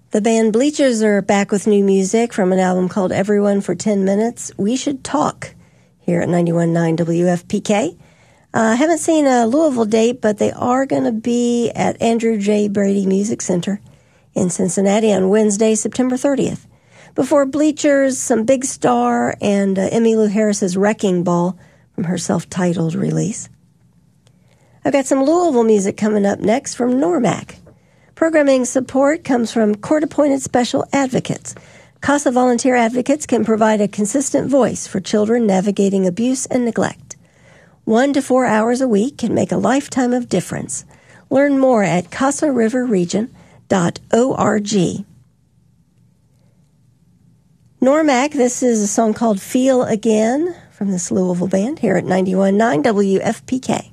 The band Bleachers are back with new music from an album called Everyone for 10 Minutes. We Should Talk here at 91.9 WFPK. Haven't seen a Louisville date, but they are going to be at Andrew J. Brady Music Center in Cincinnati on Wednesday, September 30th. Before Bleachers, some Big Star and Emmylou Harris's Wrecking Ball from her self-titled release. I've got some Louisville music coming up next from Normac. Programming support comes from court-appointed special advocates. CASA volunteer advocates can provide a consistent voice for children navigating abuse and neglect. 1 to 4 hours a week can make a lifetime of difference. Learn more at casariverregion.org. Normac, this is a song called Feel Again from this Louisville band here at 91.9 WFPK.